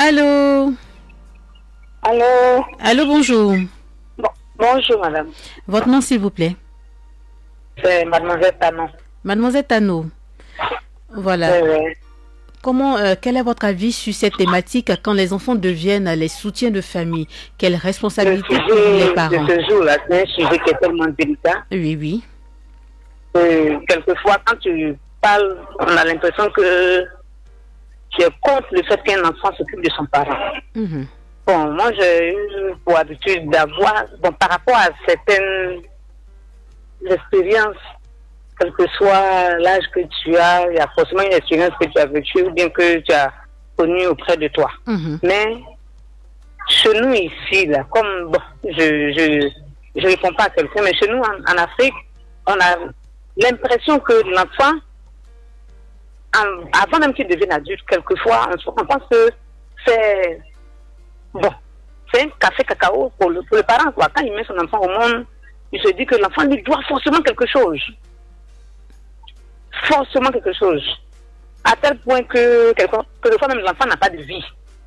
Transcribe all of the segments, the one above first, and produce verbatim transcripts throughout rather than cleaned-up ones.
Allô? Allô? Allô, bonjour. Bon, bonjour, madame. Votre nom, s'il vous plaît? C'est mademoiselle Tanon. Mademoiselle Tano. Voilà. Oui, oui. Comment, euh, quel est votre avis sur cette thématique quand les enfants deviennent les soutiens de famille? Quelle Le responsabilité pour sujet les parents? de ce jour-là, c'est un sujet qui est tellement délicat. Oui, oui. Que quelquefois, quand tu parles, on a l'impression que tu es contre le fait qu'un enfant s'occupe de son parent. Mhm. Bon, moi, j'ai eu pour habitude d'avoir, bon, par rapport à certaines expériences, quel que soit l'âge que tu as, il y a forcément une expérience que tu as vécue ou bien que tu as connue auprès de toi. Mhm. Mais chez nous ici, là, comme bon, je je je réponds pas à quelqu'un, mais chez nous en, en Afrique, on a l'impression que l'enfant, en- avant même qu'il devienne adulte, quelquefois, on, on pense que c'est bon, c'est un café cacao pour le, pour le parent, quoi. Quand il met son enfant au monde, il se dit que l'enfant lui doit forcément quelque chose. Forcément quelque chose. À tel point que, quelquefois, que des fois même l'enfant n'a pas de vie.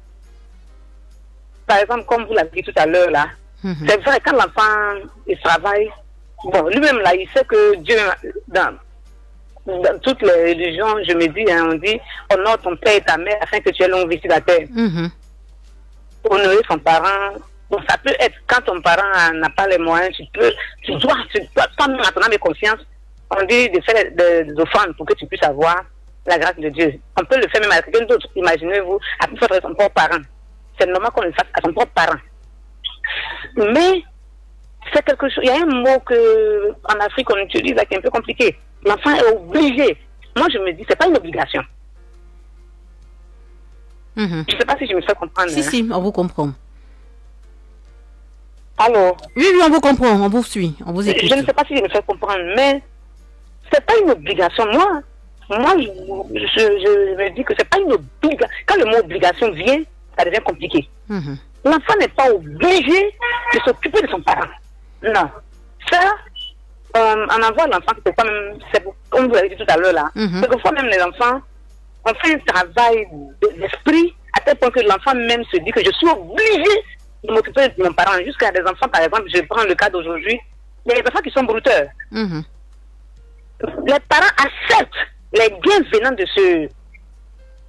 Par exemple, comme vous l'avez dit tout à l'heure, là, Mhm. c'est vrai, quand l'enfant il travaille, bon, lui-même, là, il sait que Dieu, dans, dans toutes les religions, je me dis, hein, on dit, honore ton père et ta mère afin que tu aies longue vie sur la terre. Mhm. Honorer son parent, bon, ça peut être quand ton parent euh, n'a pas les moyens, tu peux, tu dois, tu dois, toi-même, en ton âme et conscience, on dit de faire des, des offrandes pour que tu puisses avoir la grâce de Dieu. On peut le faire même à quelqu'un d'autre. Imaginez-vous, à plus forte son propre parent. C'est normal qu'on le fasse à son propre parent. Mais c'est quelque chose. Il y a un mot que en Afrique on utilise là, qui est un peu compliqué. L'enfant est obligé. Moi je me dis c'est pas une obligation. Mhm. Je sais pas si je me fais comprendre. Si, hein. si, on vous comprend. Allô. Oui, oui, on vous comprend, on vous suit, on vous écoute. Je ne sais pas si je me fais comprendre, mais c'est pas une obligation. Moi, moi, je, je, je me dis que c'est pas une obligation. Quand le mot obligation vient, ça devient compliqué. Mhm. L'enfant n'est pas obligé de s'occuper de son parent. Non. Ça, euh, en avoir l'enfant, c'est pas même, c'est, comme vous l'avez dit tout à l'heure là, Mhm. quelquefois même les enfants, on fait un travail d'esprit à tel point que l'enfant même se dit que je suis obligé de m'occuper de mon parent. Jusqu'à des enfants, par exemple, je prends le cas d'aujourd'hui, il y a des enfants qui sont brouteurs. Mhm. Les parents acceptent les gains venant de ce,